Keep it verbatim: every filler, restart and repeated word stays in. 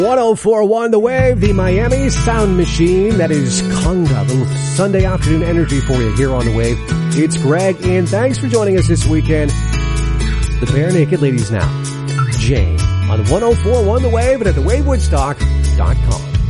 one oh four point one The Wave, the Miami Sound Machine. That is Conga, the little Sunday afternoon energy for you here on The Wave. It's Greg, and thanks for joining us this weekend. The Bare Naked Ladies now. Jane on one oh four point one The Wave and at the wave woodstock dot com.